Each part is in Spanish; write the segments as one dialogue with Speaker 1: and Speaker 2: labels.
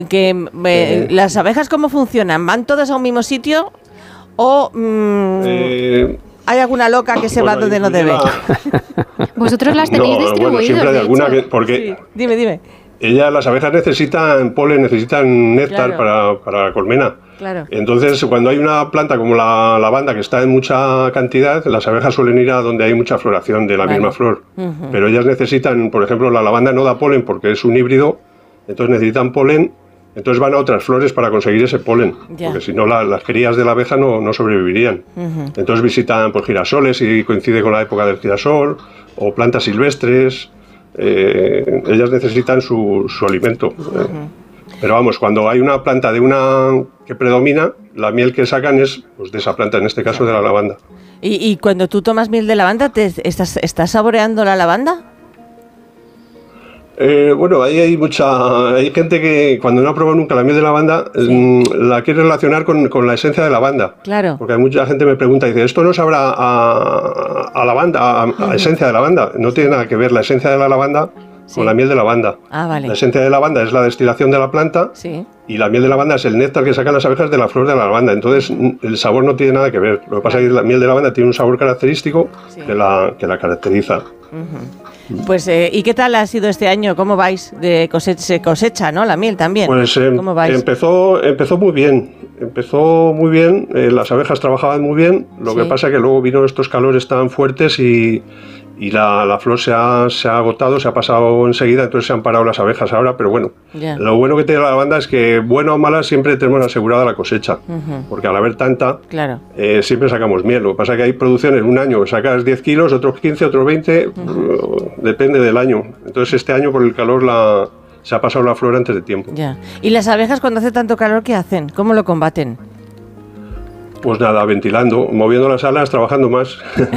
Speaker 1: ¿Las abejas cómo funcionan? ¿Van todas a un mismo sitio o hay alguna loca que se va donde no debe?
Speaker 2: ¿Vosotros las tenéis distribuidas?
Speaker 3: Bueno, siempre hay alguna porque
Speaker 1: sí. Dime.
Speaker 3: Las abejas necesitan polen, necesitan néctar, claro, para la colmena.
Speaker 1: Claro.
Speaker 3: Entonces, cuando hay una planta como la lavanda que está en mucha cantidad, las abejas suelen ir a donde hay mucha floración de la misma flor. Pero ellas necesitan, por ejemplo, la lavanda no da polen porque es un híbrido, entonces necesitan polen, entonces van a otras flores para conseguir ese polen, porque si no las crías de la abeja no sobrevivirían. Entonces visitan por girasoles y coincide con la época del girasol, o plantas silvestres. Ellas necesitan su alimento. Pero vamos, cuando hay una planta que predomina, la miel que sacan es pues, de esa planta, en este caso de la lavanda.
Speaker 1: ¿Y cuando tú tomas miel de lavanda, estás saboreando la lavanda?
Speaker 3: Bueno, ahí hay gente que cuando no ha probado nunca la miel de lavanda, la quiere relacionar con la esencia de lavanda. Claro. Porque hay mucha gente que me pregunta y dice, ¿esto no sabrá a lavanda, a esencia de lavanda? No tiene nada que ver la esencia de la lavanda con la miel de lavanda.
Speaker 1: Vale.
Speaker 3: La esencia de lavanda es la destilación de la planta y la miel de lavanda es el néctar que sacan las abejas de la flor de la lavanda. Entonces el sabor no tiene nada que ver. Lo que pasa es que la miel de lavanda tiene un sabor característico que la caracteriza.
Speaker 1: Pues, ¿y qué tal ha sido este año? ¿Cómo vais? Se cosecha, ¿no? La miel también.
Speaker 3: Pues
Speaker 1: ¿cómo vais?
Speaker 3: Empezó muy bien. Las abejas trabajaban muy bien. Lo que pasa es que luego vino estos calores tan fuertes y la flor se ha agotado, se ha pasado enseguida, entonces se han parado las abejas ahora, pero bueno, lo bueno que tiene la lavanda es que, buena o mala, siempre tenemos asegurada la cosecha, porque al haber tanta, siempre sacamos miel. Lo que pasa es que hay producciones, un año sacas 10 kilos, otros 15, otros 20, depende del año. Entonces este año por el calor se ha pasado la flor antes de tiempo.
Speaker 1: ¿Y las abejas cuando hace tanto calor qué hacen? ¿Cómo lo combaten?
Speaker 3: Pues nada, ventilando, moviendo las alas, trabajando más.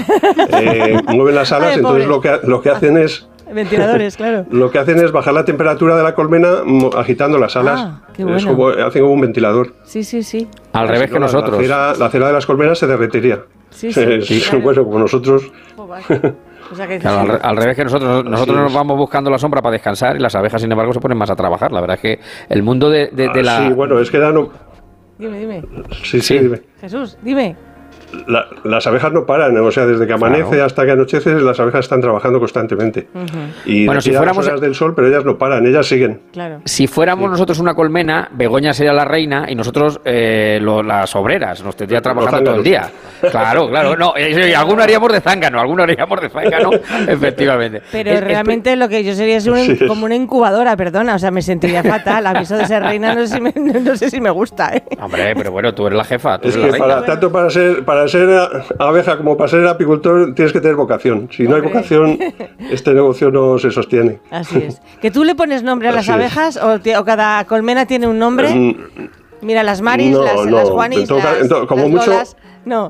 Speaker 3: Mueven las alas, entonces lo que hacen es...
Speaker 1: Ventiladores, claro.
Speaker 3: Lo que hacen es bajar la temperatura de la colmena agitando las alas.
Speaker 1: Qué bueno.
Speaker 3: Hacen como un ventilador.
Speaker 1: Sí.
Speaker 4: Al revés que nosotros.
Speaker 3: La cera de las colmenas se derretiría.
Speaker 1: Sí.
Speaker 3: Bueno, como nosotros...
Speaker 1: O sea que
Speaker 4: claro, al revés que nosotros nos vamos buscando la sombra para descansar y las abejas, sin embargo, se ponen más a trabajar. La verdad es que el mundo de la...
Speaker 3: Sí, bueno, es que
Speaker 1: Dime.
Speaker 3: Sí, dime.
Speaker 1: Jesús, dime.
Speaker 3: Las abejas no paran, o sea, desde que amanece hasta que anochece, las abejas están trabajando constantemente. Y bueno, si fuéramos las horas del sol, pero ellas no paran, ellas siguen.
Speaker 1: Claro.
Speaker 4: Si fuéramos nosotros una colmena, Begoña sería la reina y nosotros las obreras, nos tendría trabajando todo el día. Claro, no, alguno haríamos de zángano, efectivamente.
Speaker 1: Pero realmente lo que yo sería es como una incubadora, perdona, o sea, me sentiría fatal. Aviso de ser reina, no sé si me gusta,
Speaker 4: Hombre, pero bueno, tú eres la jefa, tú
Speaker 3: es
Speaker 4: eres
Speaker 3: que
Speaker 4: la reina.
Speaker 3: Tanto para ser abeja como para ser apicultor tienes que tener vocación. Si no hay vocación, este negocio no se sostiene.
Speaker 1: Así es. ¿Que tú le pones nombre a las abejas o cada colmena tiene un nombre? Mira, las Maris, las Juanis,
Speaker 3: como
Speaker 1: las
Speaker 3: mucho,
Speaker 1: Lolas, no.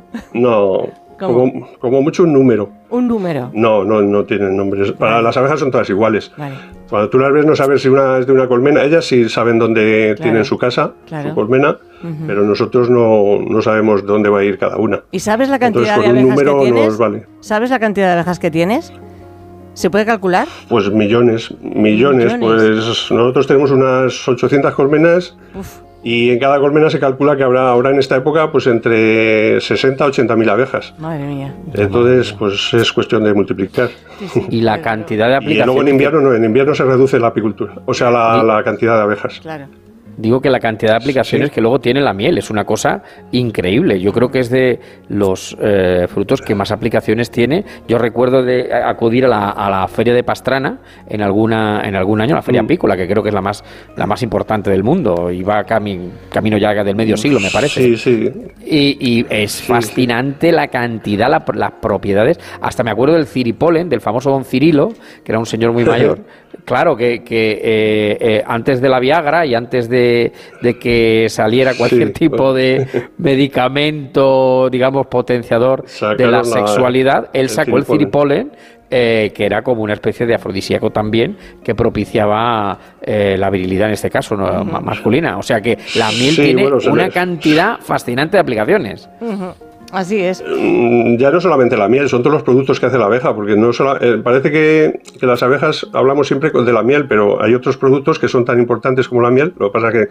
Speaker 3: Como mucho un número.
Speaker 1: ¿Un número?
Speaker 3: No tienen nombres. Para las abejas son todas iguales. Vale. Cuando tú las ves no sabes si una es de una colmena. Ellas sí saben dónde tienen su casa, su colmena, pero nosotros no sabemos dónde va a ir cada una.
Speaker 1: ¿Y sabes la cantidad de abejas que tienes? ¿Sabes la cantidad de abejas que tienes? ¿Se puede calcular?
Speaker 3: Pues millones. Pues nosotros tenemos unas 800 colmenas. Y en cada colmena se calcula que habrá ahora en esta época pues entre 60 a 80.000 abejas.
Speaker 1: Madre mía.
Speaker 3: Entonces pues es cuestión de multiplicar.
Speaker 4: Y la cantidad de aplicaciones...
Speaker 3: Y luego en invierno se reduce la apicultura, o sea la cantidad de abejas.
Speaker 1: Claro.
Speaker 4: Digo que la cantidad de aplicaciones que luego tiene la miel es una cosa increíble. Yo creo que es de los frutos que más aplicaciones tiene. Yo recuerdo de acudir a la feria de Pastrana en algún año, la feria apícola, que creo que es la más importante del mundo, y va camino ya del medio siglo, me parece.
Speaker 3: Sí.
Speaker 4: Y es fascinante la cantidad, las propiedades. Hasta me acuerdo del ciripolen, del famoso don Cirilo, que era un señor muy mayor. Claro, que antes de la Viagra y antes de que saliera cualquier tipo de medicamento, digamos, potenciador de la sexualidad, él sacó el ciripolen, que era como una especie de afrodisíaco también, que propiciaba la virilidad, en este caso, masculina. O sea que la miel tiene una cantidad fascinante de aplicaciones.
Speaker 1: Así es.
Speaker 3: Ya no solamente la miel, son todos los productos que hace la abeja, porque parece que las abejas hablamos siempre de la miel, pero hay otros productos que son tan importantes como la miel. Lo que pasa es que